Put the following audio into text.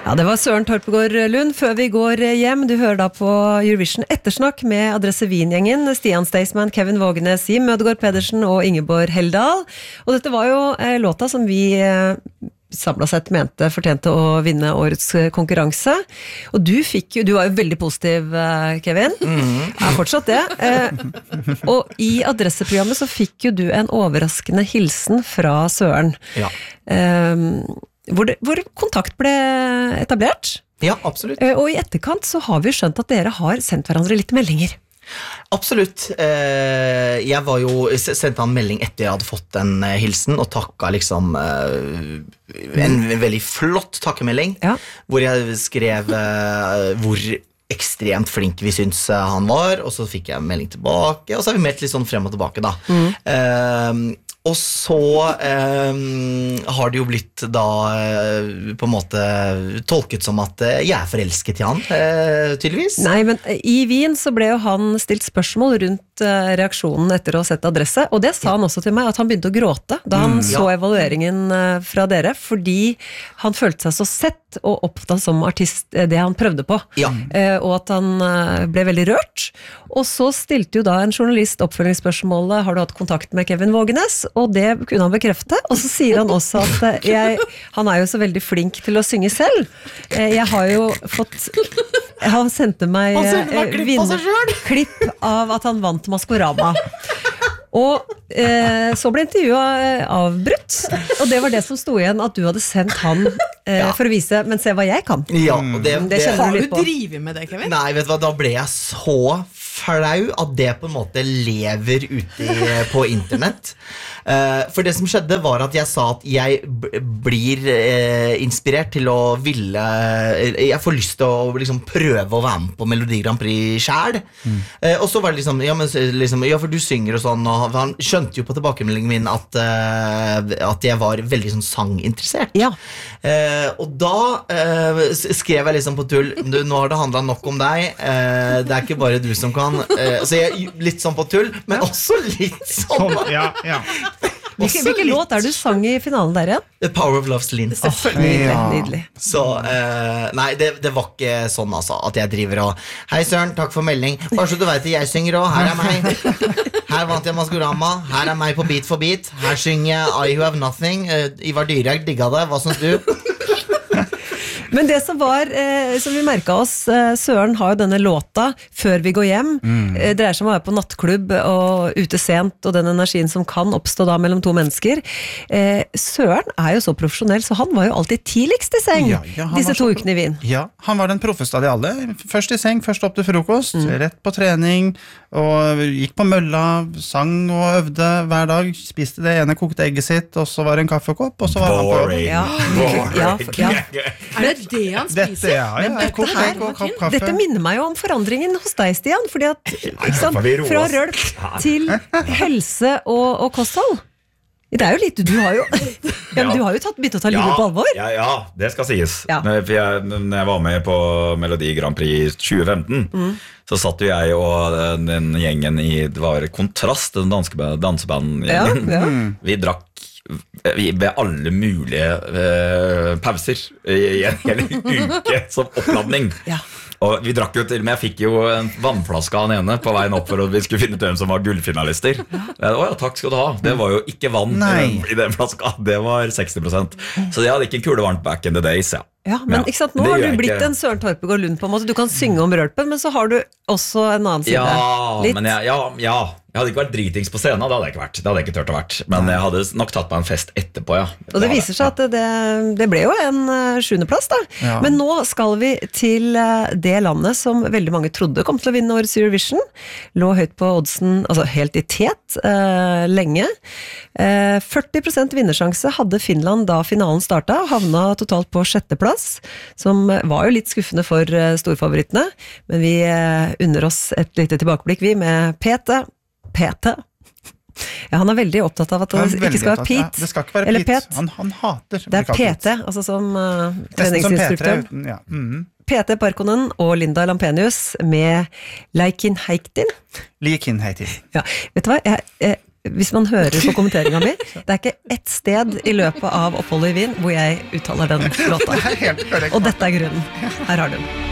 Ja, det var Søren Torpegård Lund. Før vi går hjem, du hører da på Eurovision Ettersnakk med Adresse Wien-gjengen, Stian Staysman, Kevin Vågenes, Jim Mødegård Pedersen og Ingeborg Heldal. Og dette var jo låta som vi samlet sett mente fortjente å vinne årets konkurranse. Og du var jo veldig positiv, Kevin. Er fortsatt det. Og i adresseprogrammet så fikk jo du en overraskende hilsen fra Søren. Ja. Hvor kontakt ble etablert. Ja, absolutt. Og i etterkant så har vi skjønt at dere har sendt hverandre litt meldinger. Absolutt. Jeg var jo sendt en melding etter jeg hadde fått en hilsen, og takket liksom en veldig flott takkemelding, hvor jeg skrev hvor ekstremt flink vi synes han var, og så fikk jeg en melding tilbake, og så har vi meldt litt sånn frem og tilbake da. Og så har det jo blitt da på en måte tolket som at jeg forelsket i han, tydeligvis. Nei, men i Wien så ble jo han stilt spørsmål rundt reaksjonen etter å ha sett adresse, og det sa han også til meg, at han begynte å gråte da han så evalueringen fra dere, fordi han følte seg så sett og opptatt som artist, det han prøvde på, og at han ble veldig rørt. Og så stilte jo da en journalist oppfølgingsspørsmålet, har du hatt kontakt med Kevin Vågenes? Og det kunne han bekrefte, og så sier han også at han er jo så veldig flink til å synge selv. Jeg har jo fått, han sendte meg klipp av at han vant Maskorama. Og så ble intervjuet avbrutt, og det var det som stod igjen, at du hadde sendt han for å vise, men se hva jeg kan. Ja, det har du drivet med det, Kevin? Nei, vet du hva, da ble jeg så flau at det på en måte lever ute på internett. For det som skjedde var at jeg sa at jeg blir inspirert til å ville, jeg får lyst til å liksom prøve å være med på Melodi Grand Prix selv. Og så var det liksom, ja, for du synger og sånn, og han skjønte jo på tilbakemeldingen min at jeg var veldig sånn sanginteressert. Og da skrev jeg liksom på tull, nå har det handlet nok om deg, det er ikke bare du som kan, så jeg litt sånn på tull, men også litt sånn. Hvilken låt er du sang i finalen der igjen? The Power of Love's Lin. Nydelig. Så, nei, det var ikke sånn altså, at jeg driver og hei Søren, takk for melding, bare så du vet det, jeg synger også, her er meg, her vant jeg Maskorama, her er meg på Beat for Beat, her synger jeg I Who Have Nothing, Ivar Dyrjag digget det, hva synes du? Men det som var, som vi merket oss, Søren har jo denne låta Før vi går hjem, det dreier seg om å være på nattklubb og ute sent, og den energien som kan oppstå da mellom to mennesker. Søren er jo så profesjonell, så han var jo alltid tidligst i seng disse 2 ukene i Wien. Ja, han var den proffeste av de alle. Først i seng, først opp til frokost, rett på trening, og gikk på mølla, sang og øvde hver dag, spiste det ene kokte egget sitt, og så var det en kaffekopp, og så var han på jobb. Det han spiser? Dette minner meg jo om forandringen hos deg, Stian, fordi at, ikke sant, fra rølp til helse og kosthold. Det er jo litt, du har jo du har jo begynt å ta livet på alvor. Ja, det skal sies. Når jeg var med på Melodi Grand Prix 2015, så satt jo jeg og den gjengen i, det var Kontrast, den danske dansebandgjengen. Vi drakk ved alle mulige pauser i en hel uke som oppladning. Og vi drakk jo til, men jeg fikk jo en vannflaske av den ene på veien opp for at vi skulle finne ut hvem som var gullfinalister. Åja, takk skal du ha. Det var jo ikke vann i den flaska, det var 60%. Så jeg hadde ikke en kule varmt back in the days, men ikke sant, nå har du blitt en Søren Torpegård Lund på en måte. Du kan synge om rølpen, men så har du også en annen side. Men jeg hadde ikke vært dritings på scenen, det hadde jeg ikke vært. Det hadde jeg ikke tørt å vært. Men jeg hadde nok tatt meg en fest etterpå, Og det viser seg at det ble jo en 7. plass da. Men nå skal vi til det landet som veldig mange trodde kom til å vinne årets Eurovision. Lå høyt på oddsen, altså helt i tet, lenge. 40% vinnersjanse hadde Finland da finalen startet, havna totalt på 6. plass, som var jo litt skuffende for storfavorittene. Men vi unner oss et lite tilbakeblikk, vi med Pete. Ja, han er veldig opptatt av at det ikke skal være Pete. Det skal ikke være Pete. Han hater. Det er Pete, altså som treningsinstruktør. Pete Parkonen og Linda Lampenius med Leikin Heitin. Ja, vet du hva? hvis man hører på kommenteringen min, det ikke ett sted i løpet av oppholdet i Wien hvor jeg uttaler den låta. Og dette grunnen. Her har du den.